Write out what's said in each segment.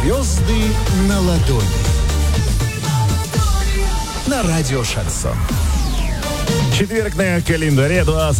Звезды на ладони. На радио «Шансон». Четверг на календаре,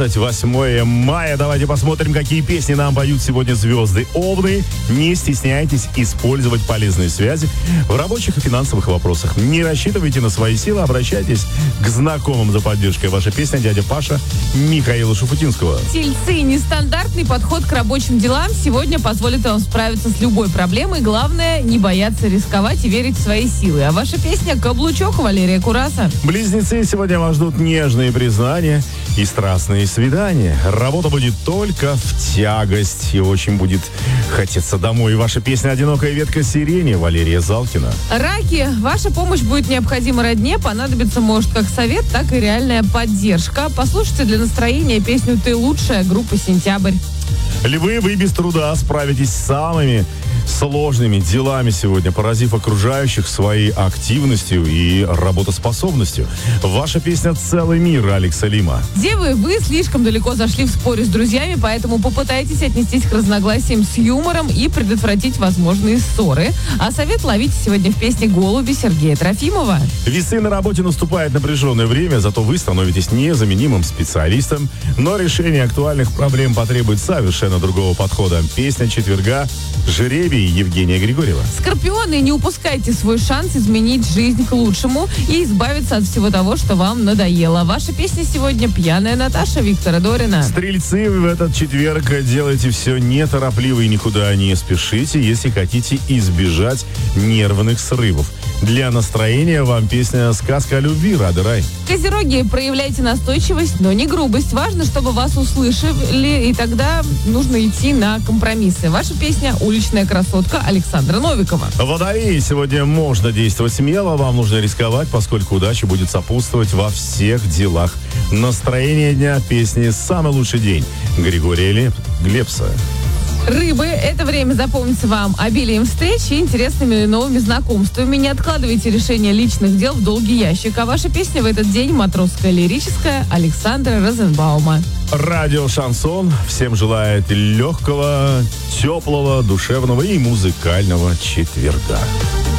28 мая. Давайте посмотрим, какие песни нам поют сегодня звезды Овны. Не стесняйтесь использовать полезные связи в рабочих и финансовых вопросах. Не рассчитывайте на свои силы, обращайтесь к знакомым за поддержкой. Ваша песня «Дядя Паша» Михаила Шуфутинского. Тельцы, нестандартный подход к рабочим делам сегодня позволит вам справиться с любой проблемой. Главное, не бояться рисковать и верить в свои силы. А ваша песня «Каблучок» Валерия Кураса. Близнецы, сегодня вас ждут нежные признания и страстные свидания. Работа будет только в тягость и очень будет хотеться домой. И ваша песня «Одинокая ветка сирени» Валерия Залкина. Раки, ваша помощь будет необходима родне. Понадобится может как совет, так и реальная поддержка. Послушайте для настроения песню «Ты лучшая» группы «Сентябрь». Львы, вы без труда справитесь с самыми сложными делами сегодня, поразив окружающих своей активностью и работоспособностью. Ваша песня «Целый мир» Алекса Лима. Девы, вы слишком далеко зашли в споре с друзьями, поэтому попытайтесь отнестись к разногласиям с юмором и предотвратить возможные ссоры. А совет ловите сегодня в песне «Голуби» Сергея Трофимова. Весы, на работе наступает напряженное время, зато вы становитесь незаменимым специалистом, но решение актуальных проблем потребует совершенно другого подхода. Песня четверга «Жеребий» Евгения Григорьева. Скорпионы, не упускайте свой шанс изменить жизнь к лучшему и избавиться от всего того, что вам надоело. Ваша песня сегодня «Пьяная Наташа» Виктора Дорина. Стрельцы, в этот четверг делайте все неторопливо и никуда не спешите, если хотите избежать нервных срывов. Для настроения вам песня «Сказка о любви» Рады Рай. Козероги, проявляйте настойчивость, но не грубость. Важно, чтобы вас услышали, и тогда нужно идти на компромиссы. Ваша песня «Уличная красотка» Александра Новикова. Водолеи, сегодня можно действовать смело, вам нужно рисковать, поскольку удача будет сопутствовать во всех делах. Настроение дня песни «Самый лучший день» Григория Глебса. Рыбы, это время запомнится вам обилием встреч и интересными новыми знакомствами. Не откладывайте решение личных дел в долгий ящик. А ваша песня в этот день «Матросская лирическая» Александра Розенбаума. Радио «Шансон» всем желает легкого, теплого, душевного и музыкального четверга.